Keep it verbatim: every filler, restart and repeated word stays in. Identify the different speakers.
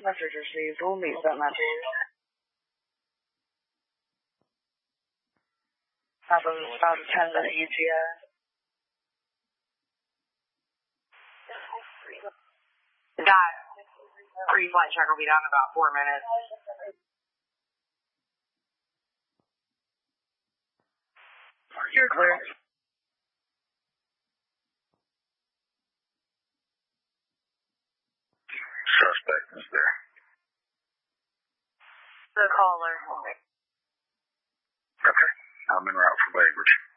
Speaker 1: Message received. We'll meet that message. Have about a ten minute U T I.
Speaker 2: That pre-flight check will be done in about four minutes.
Speaker 1: You're clear.
Speaker 3: Suspect is there.
Speaker 2: The caller.
Speaker 3: Okay. I'm en route for Baybridge.